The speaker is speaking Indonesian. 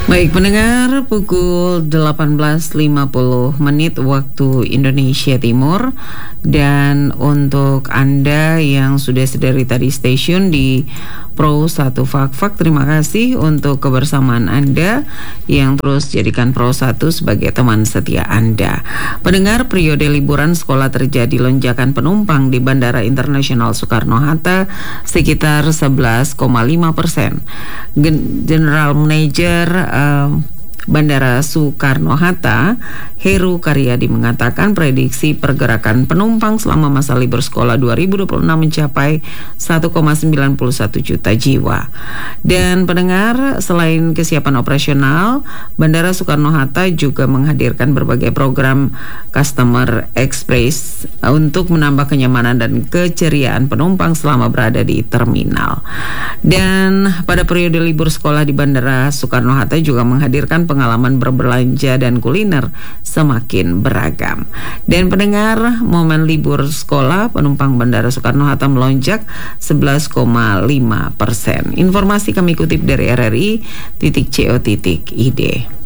Baik pendengar, pukul 18.50 waktu Indonesia Timur. Dan untuk Anda yang sudah dari tadi stasiun di Pro 1 Fak-Fak, terima kasih untuk kebersamaan Anda yang terus jadikan Pro 1 sebagai teman setia Anda. Pendengar, periode liburan sekolah terjadi lonjakan penumpang di Bandara Internasional Soekarno-Hatta sekitar 11,5%. General Manager Bandara Soekarno-Hatta, Heru Karyadi, mengatakan prediksi pergerakan penumpang selama masa libur sekolah 2026 mencapai 1,91 juta jiwa. Dan pendengar, selain kesiapan operasional, Bandara Soekarno-Hatta juga menghadirkan berbagai program Customer Express untuk menambah kenyamanan dan keceriaan penumpang selama berada di terminal. Dan pada periode libur sekolah di Bandara Soekarno-Hatta juga menghadirkan pengalaman berbelanja dan kuliner semakin beragam. Dan pendengar, momen libur sekolah penumpang Bandara Soekarno-Hatta melonjak 11,5%. Informasi kami kutip dari RRI.co.id.